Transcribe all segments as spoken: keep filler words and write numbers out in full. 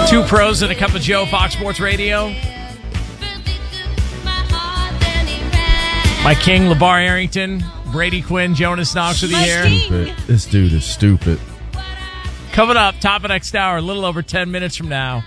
Two pros and a cup of Joe, Fox Sports Radio. My king, LeVar Arrington, Brady Quinn, Jonas Knox with you here. Stupid. This dude is stupid. Coming up, top of next hour, a little over ten minutes from now,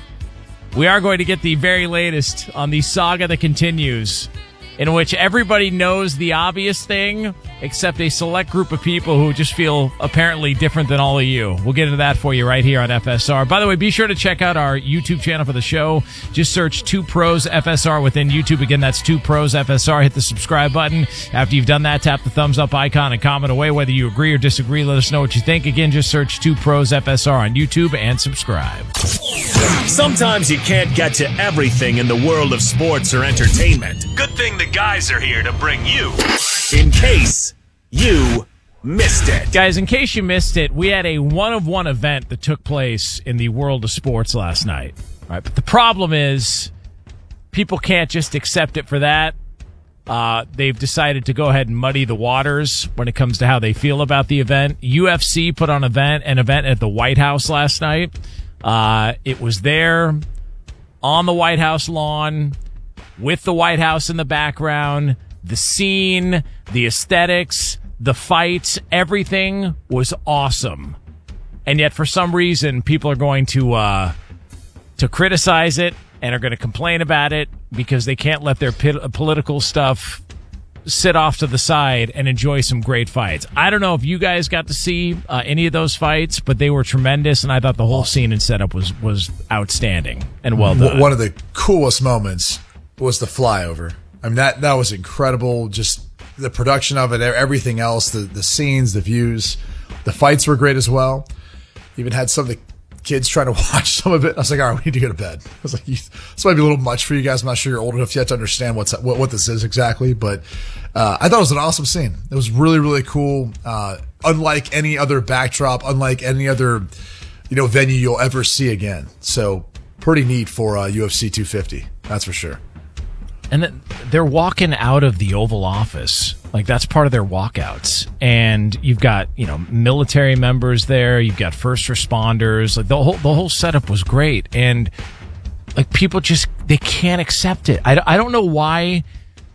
we are going to get the very latest on the saga that continues, in which everybody knows the obvious thing, except a select group of people who just feel apparently different than all of you. We'll get into that for you right here on F S R. By the way, be sure to check out our YouTube channel for the show. Just search Two Pros F S R within YouTube. Again, that's Two Pros F S R. Hit the subscribe button. After you've done that, tap the thumbs up icon and comment away whether you agree or disagree. Let us know what you think. Again, just search Two Pros F S R on YouTube and subscribe. Sometimes you can't get to everything in the world of sports or entertainment. Good thing the guys are here to bring you in case you missed it. Guys, in case you missed it, we had a one-of-one event that took place in the world of sports last night. All right, but the problem is people can't just accept it for that. Uh, they've decided to go ahead and muddy the waters when it comes to how they feel about the event. U F C put on event, an event at the White House last night. Uh, it was there on the White House lawn with the White House in the background, the scene, the aesthetics, the fights, everything was awesome. And yet for some reason, people are going to, uh, to criticize it and are going to complain about it because they can't let their p- political stuff sit off to the side and enjoy some great fights. I don't know if you guys got to see uh, any of those fights, but they were tremendous, and I thought the whole scene and setup was, was outstanding and well done. One of the coolest moments was the flyover. I mean, that, that was incredible. Just the production of it, everything else, the, the scenes, the views. The fights were great as well. Even had some of the kids trying to watch some of it. I was like, all right, we need to go to bed. I was like, this might be a little much for you guys. I'm not sure you're old enough yet to understand what's what, what this is exactly, but uh, I thought it was an awesome scene. It was really, really cool. Uh, unlike any other backdrop, unlike any other, you know, venue you'll ever see again. So pretty neat for uh, U F C two fifty. That's for sure. And they're walking out of the Oval Office. Like, that's part of their walkouts. And you've got, you know, military members there. You've got first responders. Like, the whole, the whole setup was great. And, like, people just, they can't accept it. I, I don't know why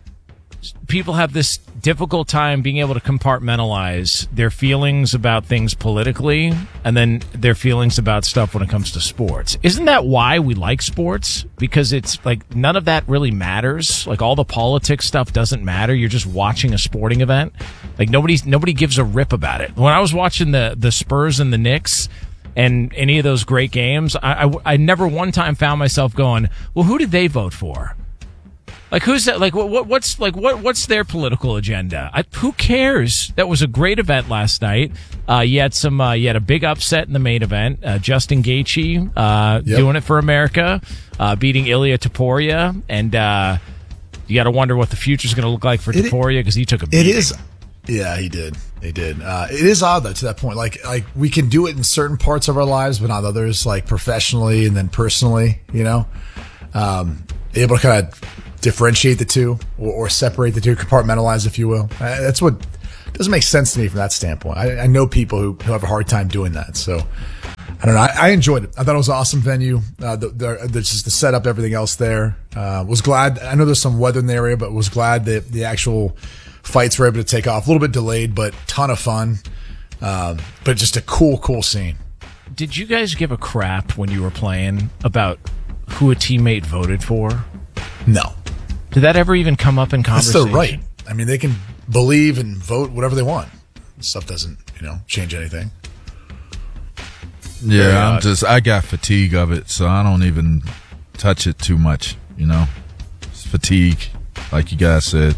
people have this difficult time being able to compartmentalize their feelings about things politically and then their feelings about stuff when it comes to sports. Isn't that why we like sports? Because it's like none of that really matters. Like all the politics stuff doesn't matter. You're just watching a sporting event. Like nobody's, nobody gives a rip about it. When I was watching the, the Spurs and the Knicks and any of those great games, I, I, I never one time found myself going, well, who did they vote for? Like who's that? Like what? What's like what? What's their political agenda? I, who cares? That was a great event last night. Uh, you had some. Uh, you had a big upset in the main event. Uh, Justin Gaethje uh, yep. doing it for America, uh, beating Ilia Topuria, and uh, you got to wonder what the future is going to look like for it, Topuria because he took a beating. It is. Yeah, he did. He did. Uh, it is odd though to that point. Like like we can do it in certain parts of our lives, but not others. Like professionally and then personally, you know, um, able to kind of differentiate the two or, or separate the two, compartmentalize, if you will. Uh, that's what doesn't make sense to me from that standpoint. I, I know people who, who have a hard time doing that. So I don't know. I, I enjoyed it. I thought it was an awesome venue. Uh, the, the, the, just the setup, everything else there. Uh, was glad. I know there's some weather in the area, but was glad that the actual fights were able to take off. A little bit delayed, but ton of fun. Um, but just a cool, cool scene. Did you guys give a crap when you were playing about who a teammate voted for? No. Did that ever even come up in conversation? That's their right. I mean, they can believe and vote whatever they want. Stuff doesn't, you know, change anything. Yeah, Very I'm odd. just, I got fatigue of it, so I don't even touch it too much, you know. It's fatigue, like you guys said.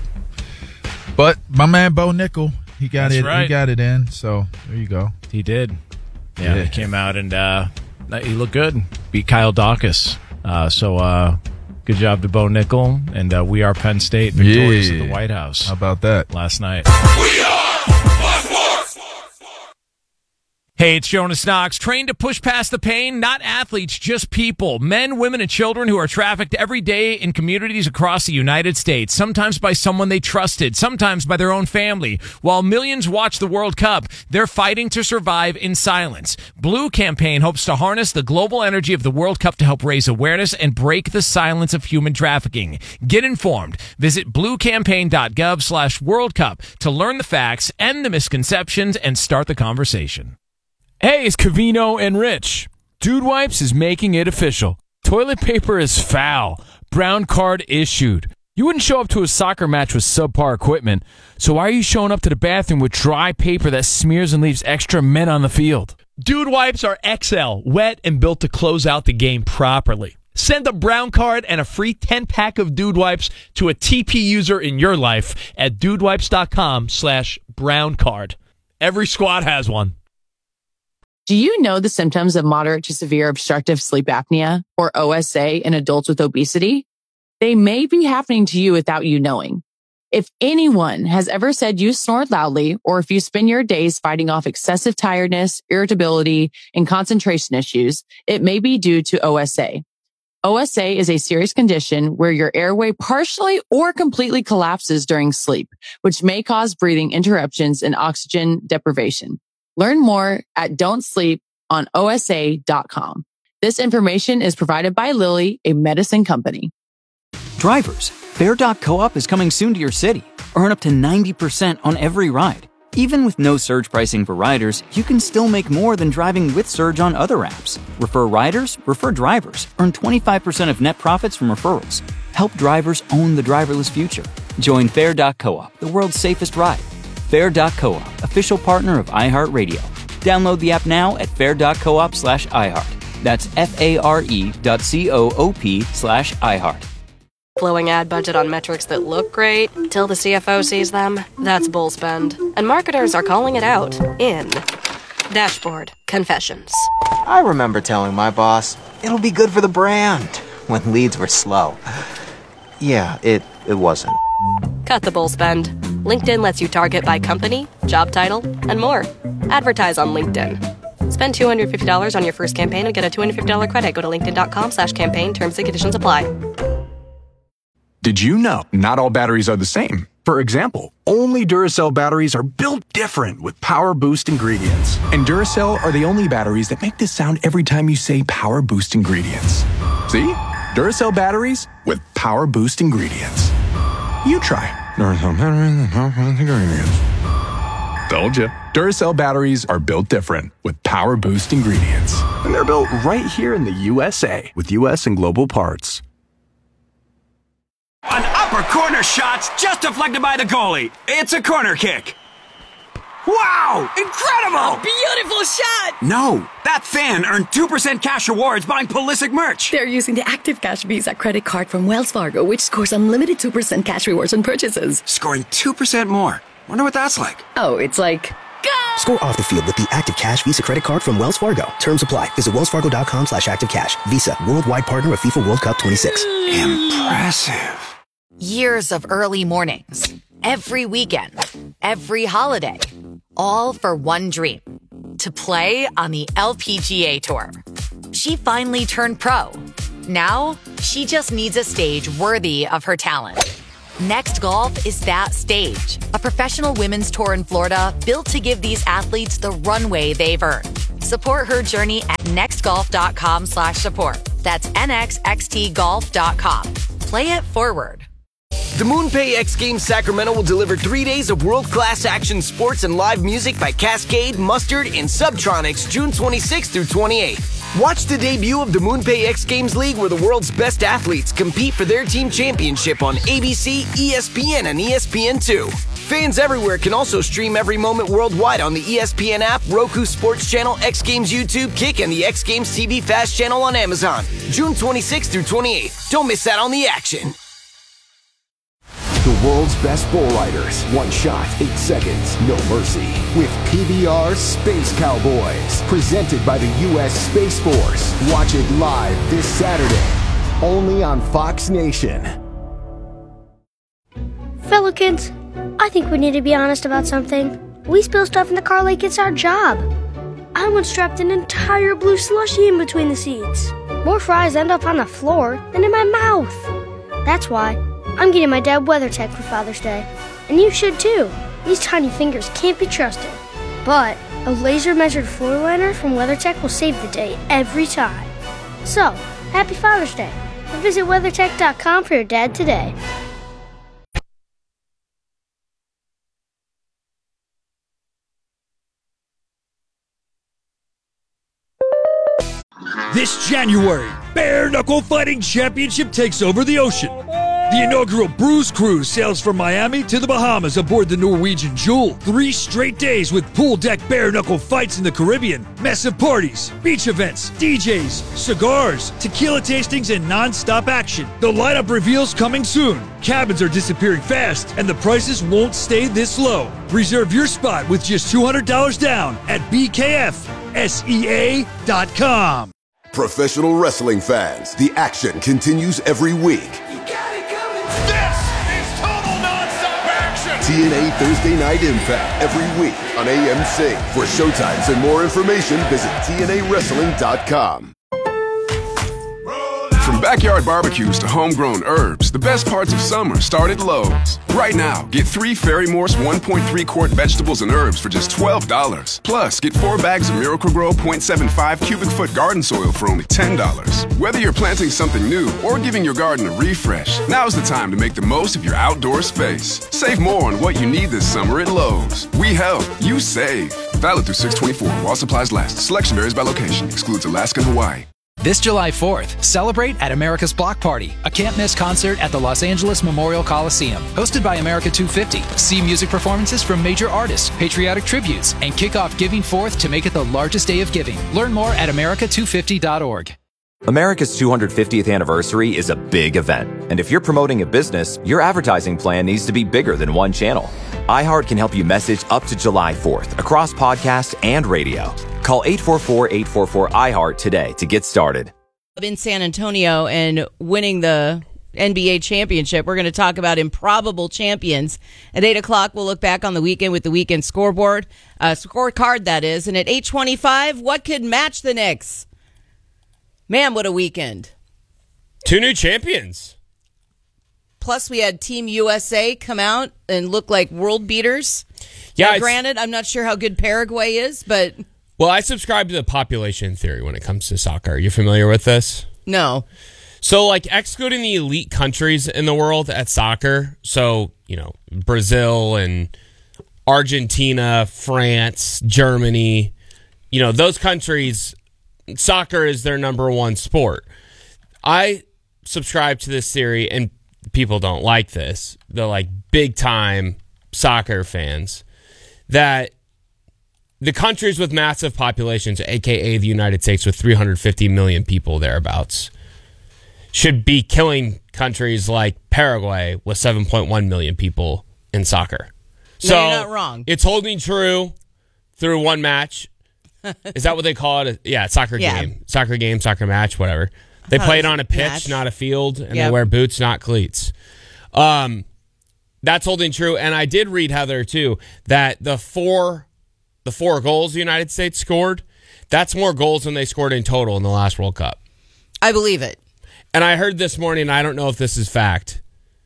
But my man Bo Nickel, he got That's it. Right. He got it in. So there you go. He did. Yeah, yeah. He came out and uh, he looked good. Beat Kyle Dawkins. Uh, so uh, good job to Bo Nickel, and uh, we are Penn State victorious yeah. at the White House. How about that last night? We are Fox Sports. Hey, it's Jonas Knox. Trained to push past the pain? Not athletes, just people. Men, women, and children who are trafficked every day in communities across the United States. Sometimes by someone they trusted, sometimes by their own family. While millions watch the World Cup, they're fighting to survive in silence. Blue Campaign hopes to harness the global energy of the World Cup to help raise awareness and break the silence of human trafficking. Get informed. Visit bluecampaign.gov slash World Cup to learn the facts, end the misconceptions, and start the conversation. Hey, it's Covino and Rich. Dude Wipes is making it official. Toilet paper is foul. Brown card issued. You wouldn't show up to a soccer match with subpar equipment, so why are you showing up to the bathroom with dry paper that smears and leaves extra men on the field? Dude Wipes are X L, wet and built to close out the game properly. Send a brown card and a free ten-pack of Dude Wipes to a T P user in your life at dudewipes.com slash brown card. Every squad has one. Do you know the symptoms of moderate to severe obstructive sleep apnea, or O S A, in adults with obesity? They may be happening to you without you knowing. If anyone has ever said you snore loudly, or if you spend your days fighting off excessive tiredness, irritability, and concentration issues, it may be due to O S A. O S A is a serious condition where your airway partially or completely collapses during sleep, which may cause breathing interruptions and oxygen deprivation. Learn more at don't sleep on O S A dot com. This information is provided by Lilly, a medicine company. Drivers, Fair dot coop is coming soon to your city. Earn up to ninety percent on every ride. Even with no surge pricing for riders, you can still make more than driving with Surge on other apps. Refer riders, refer drivers. Earn twenty-five percent of net profits from referrals. Help drivers own the driverless future. Join Fair dot coop, the world's safest ride. Fair dot coop, official partner of iHeartRadio. Download the app now at fair dot coop slash iHeart. That's F-A-R-E dot C-O-O-P slash iHeart. Blowing ad budget on metrics that look great till the C F O sees them. That's bull spend. And marketers are calling it out in Dashboard Confessions. I remember telling my boss, it'll be good for the brand, when leads were slow. Yeah, it, it wasn't. Cut the bull spend. LinkedIn lets you target by company, job title, and more. Advertise on LinkedIn. Spend two hundred fifty dollars on your first campaign and get a two hundred fifty dollars credit. Go to linkedin.com slash campaign. Terms and conditions apply. Did you know not all batteries are the same? For example, only Duracell batteries are built different with Power Boost ingredients. And Duracell are the only batteries that make this sound every time you say Power Boost ingredients. See? Duracell batteries with Power Boost ingredients. You try Duracell batteries with Power Boost ingredients. Told you. Duracell batteries are built different with Power Boost ingredients. And they're built right here in the U S A with U S and global parts. An upper corner shot's just deflected by the goalie. It's a corner kick. Wow! Incredible! Beautiful shot! No, that fan earned two percent cash rewards buying Pulisic merch. They're using the Active Cash Visa credit card from Wells Fargo, which scores unlimited two percent cash rewards on purchases. Scoring two percent more. Wonder what that's like. Oh, it's like... Go! Score off the field with the Active Cash Visa credit card from Wells Fargo. Terms apply. Visit wellsfargo.com slash active cash. Visa, worldwide partner of FIFA World Cup twenty-six. Impressive. Years of early mornings, every weekend, every holiday, all for one dream, to play on the L P G A Tour. She finally turned pro. Now, she just needs a stage worthy of her talent. Next Golf is that stage, a professional women's tour in Florida built to give these athletes the runway they've earned. Support her journey at nextgolf.com slash support. That's N X X T golf dot com. Play it forward. The MoonPay X Games Sacramento will deliver three days of world-class action sports and live music by Cascade, Mustard, and Subtronics June twenty-sixth through twenty-eighth. Watch the debut of the MoonPay X Games League, where the world's best athletes compete for their team championship on A B C, E S P N, and E S P N two. Fans everywhere can also stream every moment worldwide on the E S P N app, Roku Sports Channel, X Games YouTube, Kick, and the X Games T V Fast Channel on Amazon. June twenty-sixth through twenty-eighth. Don't miss out on the action. The world's best bull riders. One shot, eight seconds, no mercy. With P B R Space Cowboys. Presented by the U S Space Force. Watch it live this Saturday. Only on Fox Nation. Fellow kids, I think we need to be honest about something. We spill stuff in the car like it's our job. I once dropped an entire blue slushie in between the seats. More fries end up on the floor than in my mouth. That's why I'm getting my dad WeatherTech for Father's Day. And you should too. These tiny fingers can't be trusted. But a laser-measured floor liner from WeatherTech will save the day every time. So, happy Father's Day. And visit WeatherTech dot com for your dad today. This January, Bare Knuckle Fighting Championship takes over the ocean. The inaugural Bruise Cruise sails from Miami to the Bahamas aboard the Norwegian Jewel. Three straight days with pool deck bare knuckle fights in the Caribbean, massive parties, beach events, D Js, cigars, tequila tastings, and non-stop action. The lineup reveals coming soon. Cabins are disappearing fast, and the prices won't stay this low. Reserve your spot with just two hundred dollars down at B K F S E A dot com. Professional wrestling fans, the action continues every week. T N A Thursday Night Impact every week on A M C. For showtimes and more information, visit T N A wrestling dot com. From backyard barbecues to homegrown herbs, the best parts of summer start at Lowe's. Right now, get three Ferry Morse one point three quart vegetables and herbs for just twelve dollars. Plus, get four bags of Miracle-Gro point seven five cubic foot garden soil for only ten dollars. Whether you're planting something new or giving your garden a refresh, now's the time to make the most of your outdoor space. Save more on what you need this summer at Lowe's. We help, you save. Valid through six twenty-four while supplies last. Selection varies by location. Excludes Alaska and Hawaii. This July fourth, celebrate at America's Block Party, a can't-miss concert at the Los Angeles Memorial Coliseum. Hosted by America two fifty. See music performances from major artists, patriotic tributes, and kick off Giving Fourth to make it the largest day of giving. Learn more at America two fifty dot org. America's two hundred fiftieth anniversary is a big event. And if you're promoting a business, your advertising plan needs to be bigger than one channel. iHeart can help you message up to July fourth across podcast and radio. Call eight four four, eight four four, I heart today to get started. In San Antonio and winning the N B A championship. We're going to talk about improbable champions. At eight o'clock, we'll look back on the weekend with the weekend scoreboard, uh, scorecard, that is. And at eight twenty-five, what could match the Knicks? Man, what a weekend. Two new champions. Plus, we had Team U S A come out and look like world beaters. Yeah, now, granted, I'm not sure how good Paraguay is, but... Well, I subscribe to the population theory when it comes to soccer. Are you familiar with this? No. So, like, excluding the elite countries in the world at soccer, so, you know, Brazil and Argentina, France, Germany, you know, those countries, soccer is their number one sport. I subscribe to this theory, and people don't like this. They're like big-time soccer fans, that the countries with massive populations, a k a the United States with three hundred fifty million people thereabouts, should be killing countries like Paraguay with seven point one million people in soccer. No, So you're not wrong. It's holding true through one match. Is that what they call it? Yeah, soccer Yeah. game. Soccer game, soccer match, whatever. They thought play it it was on a pitch, match. not a field, and Yep. they wear boots, not cleats. Um, that's holding true. And I did read, Heather, too, that the four the four goals the United States scored, that's more goals than they scored in total in the last World Cup. I believe it. And I heard this morning, I don't know if this is fact,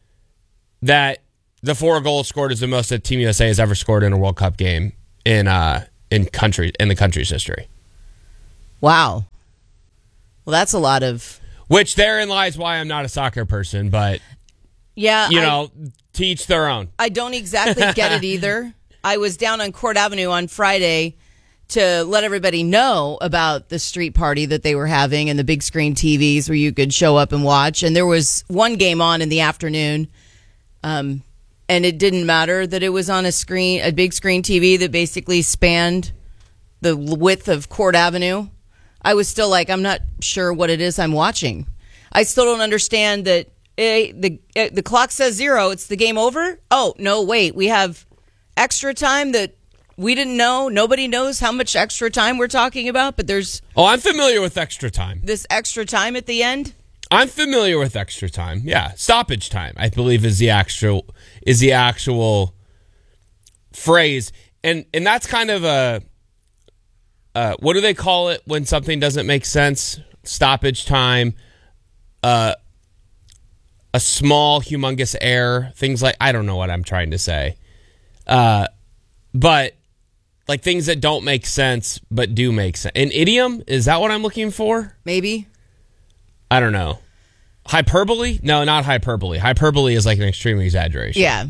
that the four goals scored is the most that Team U S A has ever scored in a World Cup game in uh in country in the country's history. Wow. Well, that's a lot of... Which therein lies why I'm not a soccer person, but Yeah, you I- know, to each their own. I don't exactly get it either. I was down on Court Avenue on Friday to let everybody know about the street party that they were having and the big screen T Vs where you could show up and watch. And there was one game on in the afternoon, um, and it didn't matter that it was on a screen, a big screen T V that basically spanned the width of Court Avenue. I was still like, I'm not sure what it is I'm watching. I still don't understand that eh, the eh, the clock says zero. It's the game over? Oh, no, wait. We have extra time that we didn't know. Nobody knows how much extra time we're talking about, but there's Oh, I'm familiar with extra time. this extra time at the end. I'm familiar with extra time. Yeah, stoppage time, I believe, is the actual is the actual phrase, and and that's kind of a uh, what do they call it when something doesn't make sense? Stoppage time, uh, a small, humongous error, things like, I don't know what I'm trying to say. Uh, but like things that don't make sense, but do make sense. An idiom? Is that what I'm looking for? Maybe. I don't know. Hyperbole? No, not hyperbole. Hyperbole is like an extreme exaggeration. Yeah.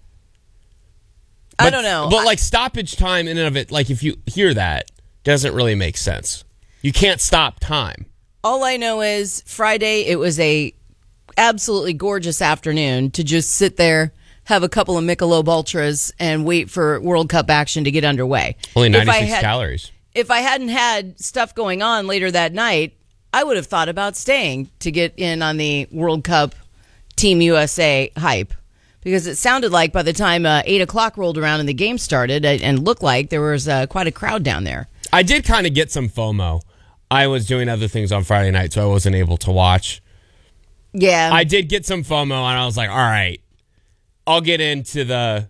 But, I don't know. But like stoppage time in and of it, like if you hear that, doesn't really make sense. You can't stop time. All I know is Friday, it was a absolutely gorgeous afternoon to just sit there, have a couple of Michelob Ultras, and wait for World Cup action to get underway. Only ninety-six if had, calories. If I hadn't had stuff going on later that night, I would have thought about staying to get in on the World Cup Team U S A hype. Because it sounded like by the time uh, eight o'clock rolled around and the game started, it, and looked like there was uh, quite a crowd down there. I did kind of get some FOMO. I was doing other things on Friday night, so I wasn't able to watch. Yeah. I did get some FOMO, and I was like, all right, I'll get into the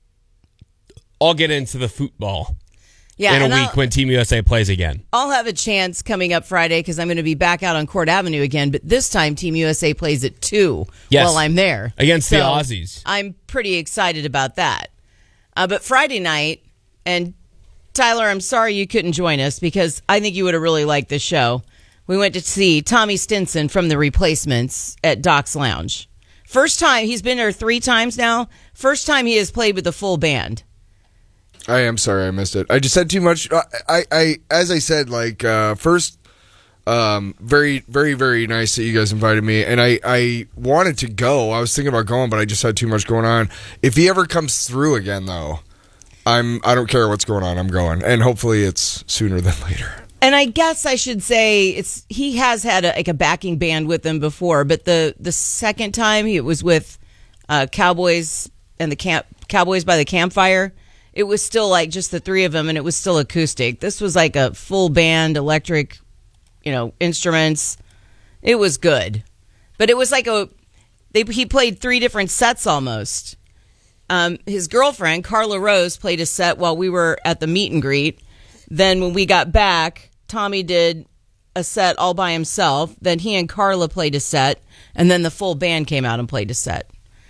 I'll get into the football yeah, in a week I'll, when Team U S A plays again. I'll have a chance coming up Friday because I'm going to be back out on Court Avenue again, but this time Team U S A plays at two yes. while I'm there. Against so the Aussies. I'm pretty excited about that. Uh, but Friday night, and Tyler, I'm sorry you couldn't join us because I think you would have really liked this show. We went to see Tommy Stinson from The Replacements at Doc's Lounge. First time, he's been there three times now. First time he has played with a full band. I am sorry I missed it. I just said too much. I, I, I as I said, like, uh, first, um, very, very, very nice that you guys invited me. And I, I wanted to go. I was thinking about going, but I just had too much going on. If he ever comes through again, though, I'm, I don't care what's going on. I'm going. And hopefully it's sooner than later. And I guess I should say it's he has had a, like a backing band with him before, but the, the second time it was with uh, Cowboys and the camp Cowboys by the Campfire. It was still like just the three of them, and it was still acoustic. This was like a full band, electric, you know, instruments. It was good, but it was like a they he played three different sets almost. Um, his girlfriend Carla Rose played a set while we were at the meet and greet. Then when we got back, Tommy did a set all by himself. Then he and Carla played a set, and then the full band came out and played a set.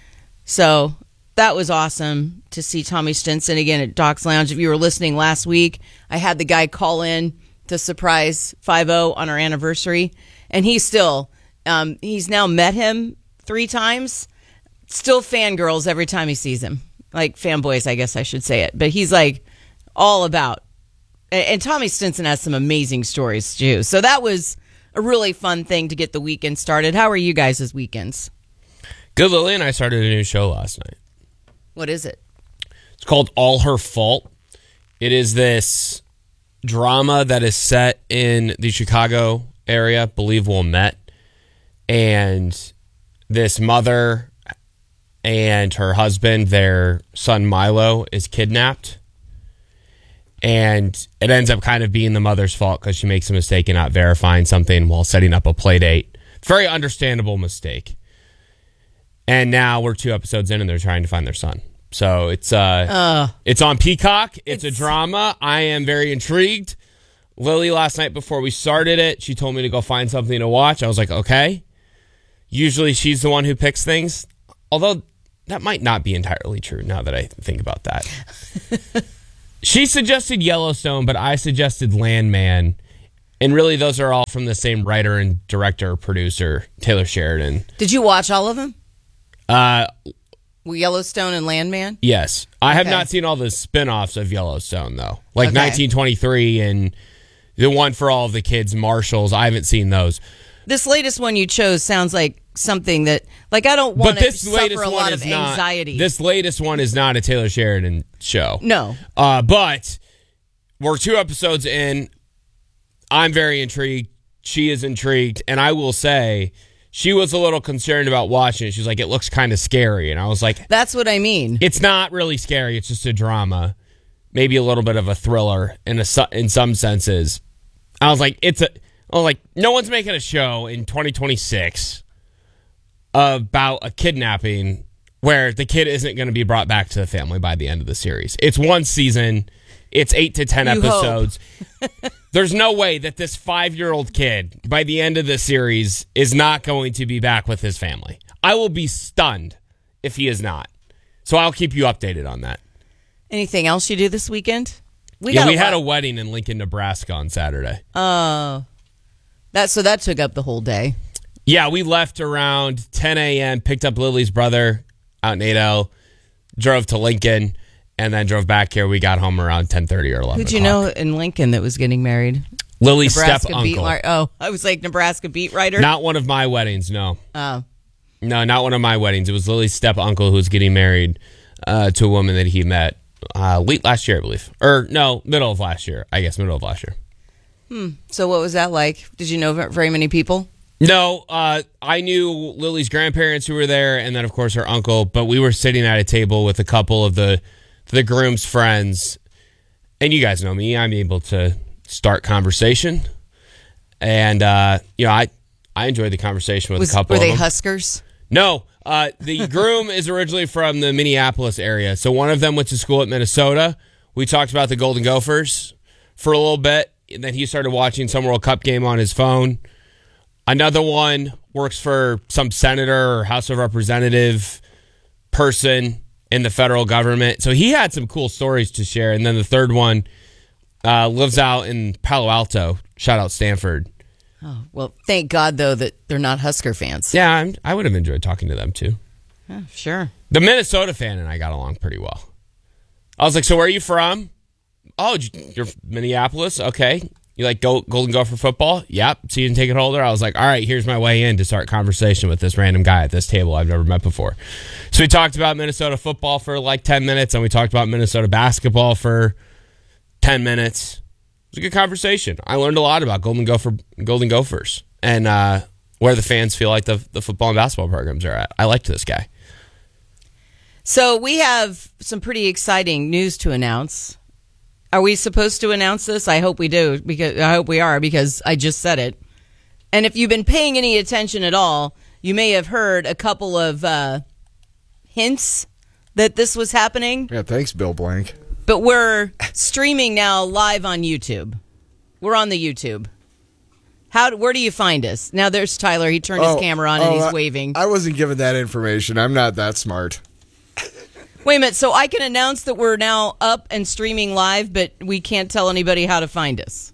So that was awesome to see Tommy Stinson again at Doc's Lounge. If you were listening last week, I had the guy call in to surprise five oh on our anniversary, and he's still, um, he's now met him three times. Still fangirls every time he sees him. Like fanboys, I guess I should say it. But he's like all about. And Tommy Stinson has some amazing stories, too. So that was a really fun thing to get the weekend started. How are you guys' weekends? Good. Lily and I started a new show last night. What is it? It's called All Her Fault. It is this drama that is set in the Chicago area, Believable Met. And this mother and her husband, their son Milo, is kidnapped. And it ends up kind of being the mother's fault because she makes a mistake in not verifying something while setting up a play date. Very understandable mistake. And now we're two episodes in and they're trying to find their son. So it's uh, uh it's on Peacock. It's, it's a drama. I am very intrigued. Lily, last night before we started it, she told me to go find something to watch. I was like, okay. Usually she's the one who picks things. Although that might not be entirely true now that I think about that. She suggested Yellowstone, but I suggested Landman. And really, those are all from the same writer and director, producer, Taylor Sheridan. Did you watch all of them? Uh, Yellowstone and Landman? Yes. I okay. have not seen all the spin-offs of Yellowstone, though. Like okay. nineteen twenty-three and the one for all of the kids, Marshalls. I haven't seen those. This latest one you chose sounds like something that, like, I don't want to suffer a lot of anxiety. Not, this latest one is not a Taylor Sheridan show. No. Uh, but we're two episodes in. I'm very intrigued. She is intrigued. And I will say, she was a little concerned about watching it. She's like, it looks kind of scary. And I was like, that's what I mean. It's not really scary. It's just a drama. Maybe a little bit of a thriller in a, in some senses. I was like, it's a, I was like, no one's making a show in twenty twenty-six about a kidnapping where the kid isn't going to be brought back to the family by the end of the series. It's one season. it's eight to ten You episodes. There's no way that this five-year-old kid, by the end of the series, is not going to be back with his family. I will be stunned if he is not. So I'll keep you updated on that. Anything else you do this weekend? We yeah, we had a wedding in Lincoln, Nebraska on Saturday. Oh, uh, that so that took up the whole day. Yeah, we left around ten a.m., picked up Lily's brother out in Ado, drove to Lincoln, and then drove back here. We got home around ten thirty or eleven. Who'd you know in Lincoln that was getting married? Lily's Nebraska step beat uncle. li- oh, I was like Nebraska beat writer. Not one of my weddings, no. Oh. No, not one of my weddings. It was Lily's step uncle who was getting married uh, to a woman that he met uh, late last year, I believe. Or no, middle of last year. I guess middle of last year. Hmm. So what was that like? Did you know very many people? No, uh, I knew Lily's grandparents who were there, and then of course her uncle. But we were sitting at a table with a couple of the the groom's friends, and you guys know me. I'm able to start conversation, and uh, you know I I enjoyed the conversation with Was, a couple. Were of they them. Huskers? No, uh, the groom is originally from the Minneapolis area, so one of them went to school at Minnesota. We talked about the Golden Gophers for a little bit, and then he started watching some World Cup game on his phone. Another one works for some senator or House of Representative person in the federal government. So he had some cool stories to share. And then the third one uh, lives out in Palo Alto. Shout out Stanford. Oh, well, thank God, though, that they're not Husker fans. Yeah, I'm, I would have enjoyed talking to them, too. Yeah, sure. The Minnesota fan and I got along pretty well. I was like, so where are you from? Oh, you're from Minneapolis? Okay. You like Golden Gopher football? Yep. Season ticket holder? I was like, all right, here's my way in to start conversation with this random guy at this table I've never met before. So we talked about Minnesota football for like ten minutes, and we talked about Minnesota basketball for ten minutes. It was a good conversation. I learned a lot about Golden Gopher, Golden Gophers and uh, where the fans feel like the, the football and basketball programs are at. I liked this guy. So we have some pretty exciting news to announce. Are we supposed to announce this? I hope we do, because I hope we are, because I just said it. And if you've been paying any attention at all, you may have heard a couple of uh, hints that this was happening. Yeah, thanks, Bill Blank. But we're streaming now live on YouTube. We're on the YouTube. How? Where do you find us? Now there's Tyler. He turned Oh, his camera on and oh, he's I- waving. I wasn't given that information. I'm not that smart. Wait a minute. So I can announce that we're now up and streaming live, but we can't tell anybody how to find us.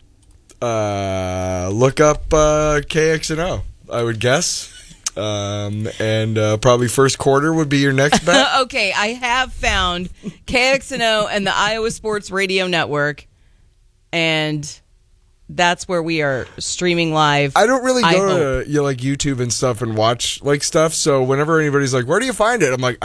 Uh, look up uh, K X N O, I would guess. Um, and uh, probably first quarter would be your next bet. Okay, I have found K X N O and the Iowa Sports Radio Network, and that's where we are streaming live. I don't really I go hope. to you know, like YouTube and stuff and watch like stuff. So whenever anybody's like, "Where do you find it?" I'm like,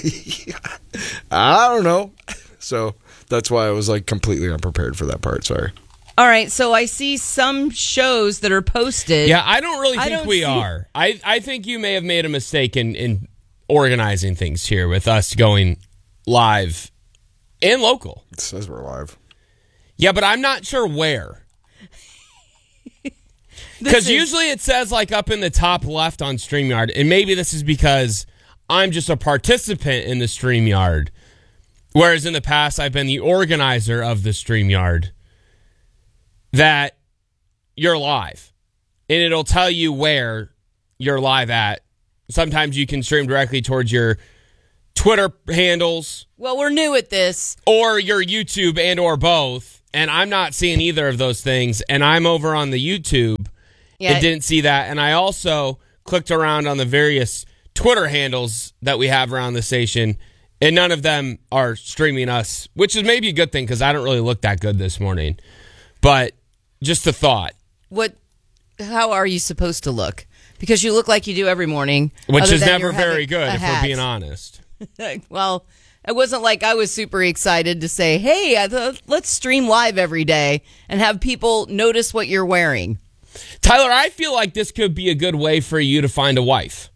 I don't know. So that's why I was like completely unprepared for that part. Sorry. All right, so I see some shows that are posted. Yeah, I don't really I think don't we see- are. I, I think you may have made a mistake in, in organizing things here with us going live and local. It says we're live. Yeah, but I'm not sure where. This Because is- usually it says like up in the top left on StreamYard, and maybe this is because I'm just a participant in the StreamYard, whereas in the past I've been the organizer of the StreamYard, that you're live. And it'll tell you where you're live at. Sometimes you can stream directly towards your Twitter handles. Well, we're new at this. Or your YouTube and or both. And I'm not seeing either of those things. And I'm over on the YouTube. Yeah. and didn't see that. And I also clicked around on the various Twitter handles that we have around the station. And none of them are streaming us, which is maybe a good thing because I don't really look that good this morning. But just a thought. What? How are you supposed to look? Because you look like you do every morning. Which other is than never you're very having good a if hat. we're being honest. Well, it wasn't like I was super excited to say, hey, I th- let's stream live every day and have people notice what you're wearing. Tyler, I feel like this could be a good way for you to find a wife.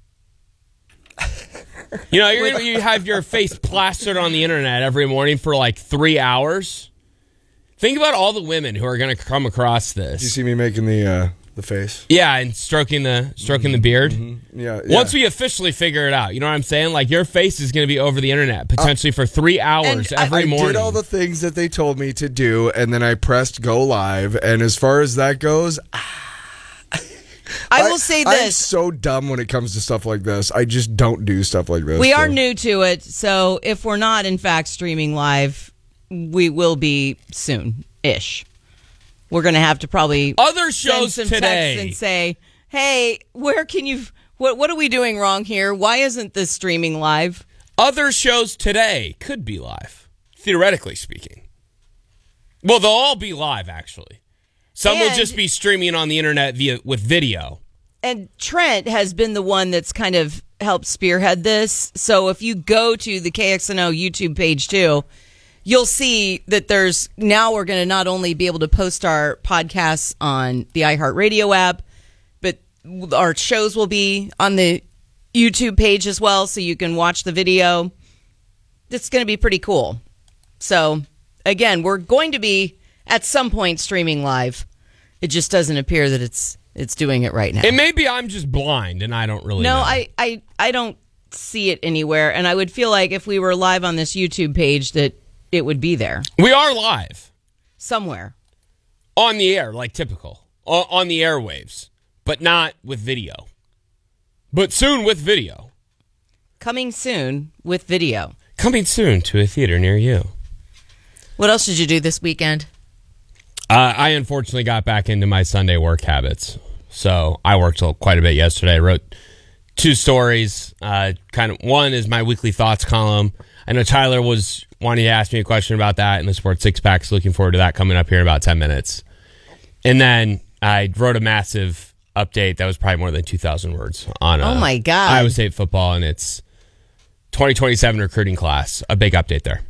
You know, you're, you have your face plastered on the internet every morning for like three hours. Think about all the women who are going to come across this. Did you see me making the uh, the face. Yeah, and stroking the stroking mm-hmm. the beard. Mm-hmm. Yeah, yeah. Once we officially figure it out, you know what I'm saying? Like your face is going to be over the internet potentially uh, for three hours every I, morning. I did all the things that they told me to do, and then I pressed go live. And as far as that goes, I will say this. I'm so dumb when it comes to stuff like this. I just don't do stuff like this. We so. are new to it, so if we're not, in fact, streaming live, we will be soon-ish. We're going to have to probably other shows send some today texts and say, hey, where can you, what, what are we doing wrong here? Why isn't this streaming live? Other shows today could be live, theoretically speaking. Well, they'll all be live, actually. Some and, will just be streaming on the internet via with video. And Trent has been the one that's kind of helped spearhead this. So if you go to the K X N O YouTube page too, you'll see that there's now we're going to not only be able to post our podcasts on the iHeartRadio app, but our shows will be on the YouTube page as well, so you can watch the video. It's going to be pretty cool. So again, we're going to be at some point streaming live. It just doesn't appear that it's it's doing it right now. And maybe I'm just blind and I don't really no, know. No, I, I, I don't see it anywhere. And I would feel like if we were live on this YouTube page that it would be there. We are live. Somewhere. On the air, like typical. O- on the airwaves. But not with video. But soon with video. Coming soon with video. Coming soon to a theater near you. What else did you do this weekend? Uh, I unfortunately got back into my Sunday work habits. So I worked quite a bit yesterday. I wrote two stories. Uh, kind of one is my weekly thoughts column. I know Tyler was wanting to ask me a question about that in the Sports Six Pack. So looking forward to that coming up here in about ten minutes. And then I wrote a massive update that was probably more than two thousand words on uh, oh my God. Iowa State football and its twenty twenty-seven recruiting class. A big update there.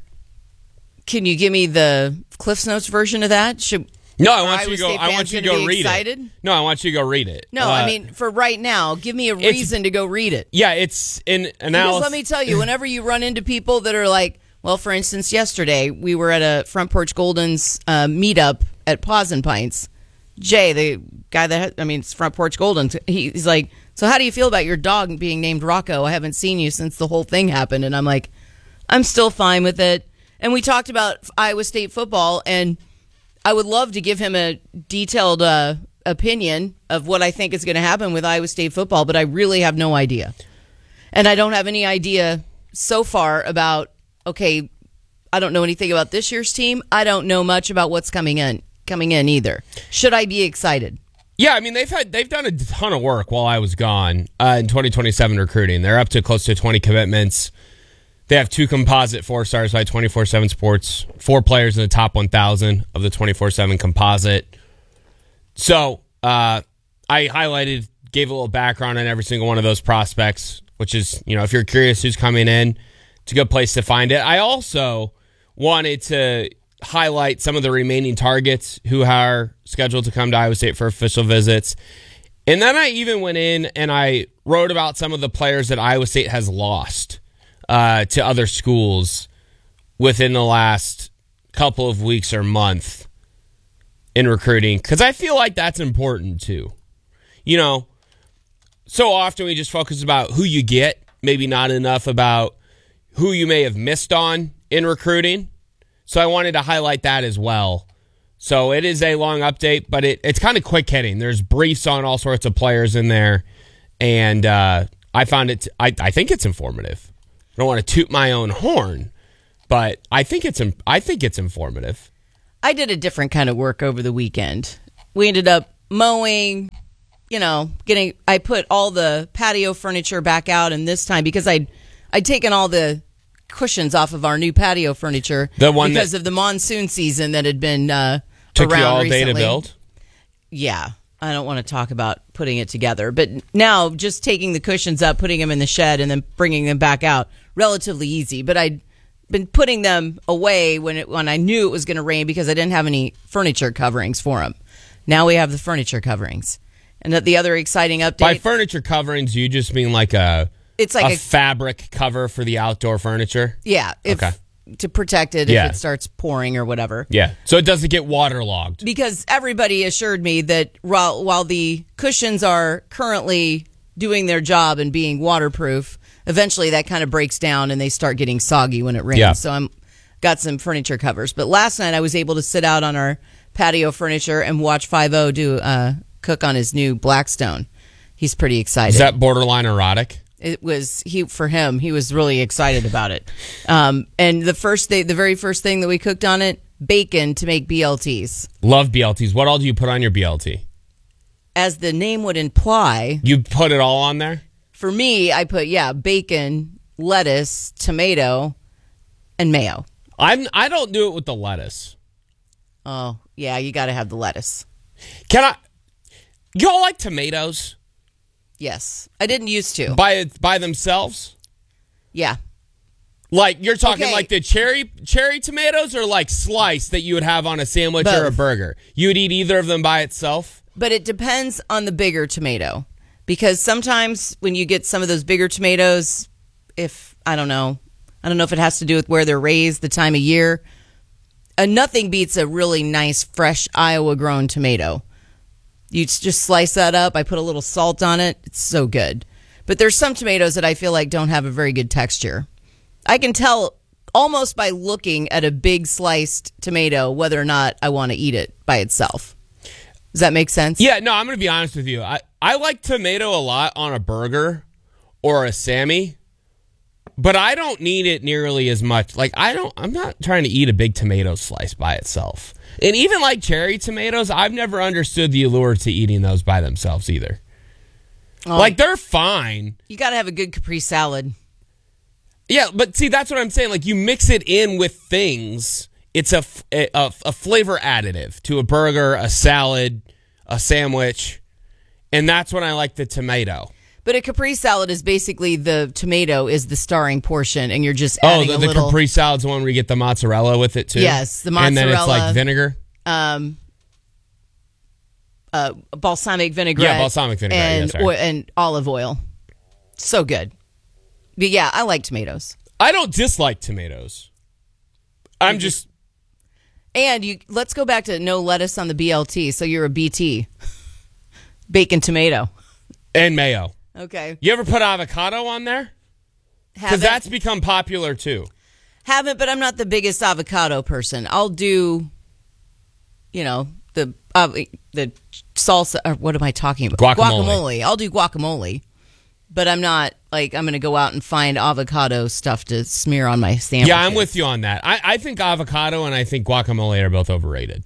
Can you give me the Cliff's Notes version of that? Should no, I want Iowa you to go. State I want you to fans go be read excited? it. No, I want you to go read it. No, uh, I mean for right now. Give me a reason to go read it. Yeah, it's in analysis. Because let me tell you, whenever you run into people that are like, well, for instance, yesterday we were at a Front Porch Golden's uh, meetup at Paws and Pints. Jay, the guy that I mean, it's Front Porch Golden. He, he's like, so how do you feel about your dog being named Rocco? I haven't seen you since the whole thing happened, and I'm like, I'm still fine with it. And we talked about Iowa State football, and I would love to give him a detailed uh, opinion of what I think is going to happen with Iowa State football, but I really have no idea. And I don't have any idea so far about, okay, I don't know anything about this year's team. I don't know much about what's coming in, coming in either. Should I be excited? Yeah, I mean, they've had they've done a ton of work while I was gone uh, in twenty twenty-seven recruiting. They're up to close to twenty commitments. They have two composite four-stars by twenty-four seven Sports, four players in the top one thousand of the twenty-four seven composite. So uh, I highlighted, gave a little background on every single one of those prospects, which is, you know, if you're curious who's coming in, it's a good place to find it. I also wanted to highlight some of the remaining targets who are scheduled to come to Iowa State for official visits. And then I even went in and I wrote about some of the players that Iowa State has lost Uh, to other schools within the last couple of weeks or month in recruiting, because I feel like that's important too. You know, so often we just focus about who you get, maybe not enough about who you may have missed on in recruiting. So I wanted to highlight that as well. So it is a long update, but it, it's kind of quick hitting. There's briefs on all sorts of players in there, and uh, I found it. I, I think it's informative. I don't want to toot my own horn, but I think it's I think it's informative. I did a different kind of work over the weekend. We ended up mowing, you know, getting. I put all the patio furniture back out, and this time because I'd I'd taken all the cushions off of our new patio furniture the one because that of the monsoon season that had been uh, took around you all recently. day to build. Yeah. I don't want to talk about putting it together, but now just taking the cushions up, putting them in the shed, and then bringing them back out, relatively easy. But I'd been putting them away when it when I knew it was going to rain because I didn't have any furniture coverings for them. Now we have the furniture coverings. And that the other exciting update. By furniture coverings, you just mean like a it's like a, a fabric cover for the outdoor furniture? Yeah. If, okay. to protect it Yeah. if it starts pouring or whatever. Yeah, so it doesn't get waterlogged. Because everybody assured me that while, while the cushions are currently doing their job and being waterproof, eventually that kind of breaks down and they start getting soggy when it rains. Yeah. So I'm got some furniture covers. But last night I was able to sit out on our patio furniture and watch five oh do uh, cook on his new Blackstone. He's pretty excited. Is that borderline erotic? It was he for him. He was really excited about it. Um, and the first day, the very first thing that we cooked on it, bacon to make B L Ts. Love B L Ts. What all do you put on your B L T? As the name would imply, You put it all on there? for me, I put yeah, bacon, lettuce, tomato, and mayo. I'm I don't do it with the lettuce. Oh yeah, you got to have the lettuce. Can I? Y'all like tomatoes? Yes, I didn't used to. By by themselves? Yeah. Like you're talking Okay. like the cherry cherry tomatoes, or like sliced that you would have on a sandwich or a Both. burger? You would eat either of them by itself? But it depends on the bigger tomato. Because sometimes when you get some of those bigger tomatoes, if, I don't know, I don't know if it has to do with where they're raised, the time of year, uh, nothing beats a really nice, fresh Iowa-grown tomato. You s- just slice that up. I put a little salt on it. It's so good. But there's some tomatoes that I feel like don't have a very good texture. I can tell almost by looking at a big sliced tomato whether or not I want to eat it by itself. Does that make sense? Yeah, no, I'm going to be honest with you. I, I like tomato a lot on a burger or a Sammy, but I don't need it nearly as much. Like, I don't, I'm not trying to eat a big tomato slice by itself. And even like cherry tomatoes, I've never understood the allure to eating those by themselves either. Oh. Like, they're fine. You got to have a good Capri salad. Yeah, but see, that's what I'm saying. Like, you mix it in with things. It's a, f- a, a flavor additive to a burger, a salad, a sandwich. And that's when I like the tomato. But a Capri salad is basically the tomato is the starring portion, and you're just Oh, adding the, a the little. Capri salad's the one where you get the mozzarella with it, too? Yes, the And then it's mozzarella. like vinegar? Um, uh, balsamic vinaigrette. Yeah, balsamic vinaigrette, And, yeah, sorry. oil, and olive oil. So good. But yeah, I like tomatoes. I don't dislike tomatoes. I'm just... And you let's go back to no lettuce on the B L T, so you're a B T. Bacon tomato. And mayo. Okay. You ever put avocado on there? Because Haven't. that's become popular, too. Haven't, but I'm not the biggest avocado person. I'll do, you know, the uh, the salsa. Or what am I talking about? Guacamole. Guacamole. I'll do guacamole, but I'm not like I'm going to go out and find avocado stuff to smear on my sandwich. Yeah, I'm with you on that. I, I think avocado and I think guacamole are both overrated.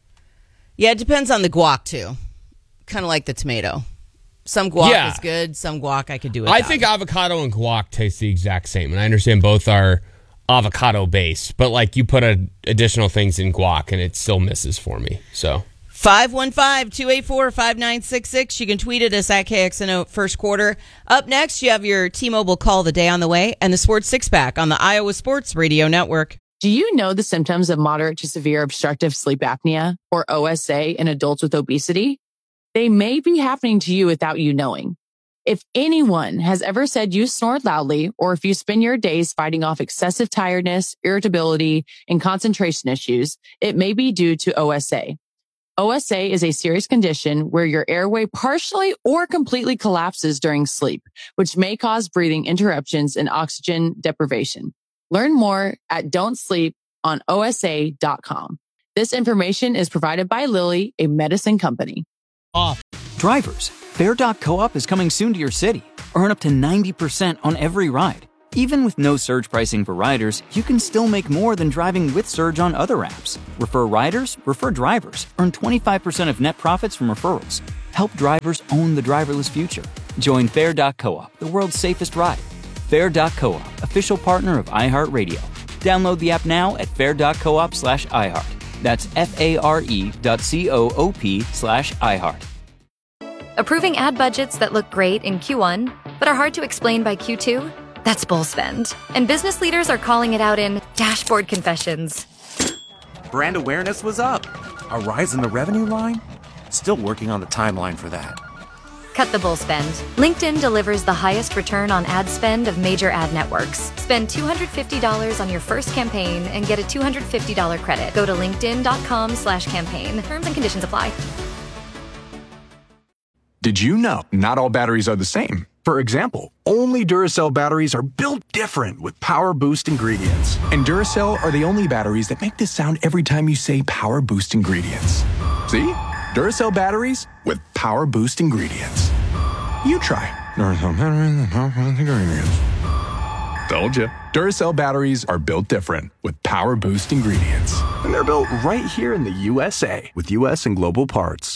Yeah, it depends on the guac too. Kind of like the tomato. Some guac Yeah. is good. Some guac I could do I without. think avocado and guac taste the exact same, and I understand both are avocado based, but like you put a, additional things in guac and it still misses for me. So five one five, two eight four, five nine six six. You can tweet at us at K X N O first quarter. Up next, you have your T-Mobile call of the day on the way and the Sports Six Pack on the Iowa Sports Radio Network. Do you know the symptoms of moderate to severe obstructive sleep apnea, or O S A, in adults with obesity? They may be happening to you without you knowing. If anyone has ever said you snore loudly, or if you spend your days fighting off excessive tiredness, irritability, and concentration issues, it may be due to O S A. O S A is a serious condition where your airway partially or completely collapses during sleep, which may cause breathing interruptions and oxygen deprivation. Learn more at don't sleep on O S A dot com. This information is provided by Lilly, a medicine company. Drivers, Fair dot coop is coming soon to your city. Earn up to ninety percent on every ride. Even with no surge pricing for riders, you can still make more than driving with Surge on other apps. Refer riders, refer drivers. Earn twenty-five percent of net profits from referrals. Help drivers own the driverless future. Join Fair dot coop, the world's safest ride. Fair dot coop, official partner of iHeartRadio. Download the app now at fair dot coop slash iHeart. That's F-A-R-E dot C-O-O-P slash iHeart. Approving ad budgets that look great in Q one, but are hard to explain by Q two? That's bull spend. And business leaders are calling it out in dashboard confessions. Brand awareness was up. A rise in the revenue line? Still working on the timeline for that. Cut the bull spend. LinkedIn delivers the highest return on ad spend of major ad networks. Spend two hundred fifty dollars on your first campaign and get a two hundred fifty dollars credit. Go to linkedin.com slash campaign. Terms and conditions apply. Did you know not all batteries are the same? For example, only Duracell batteries are built different with Power Boost ingredients. And Duracell are the only batteries that make this sound every time you say Power Boost ingredients. See? Duracell batteries with Power Boost ingredients. You try. Duracell batteries with Power Boost ingredients. Told you. Duracell batteries are built different with Power Boost ingredients. And they're built right here in the U S A with U S and global parts.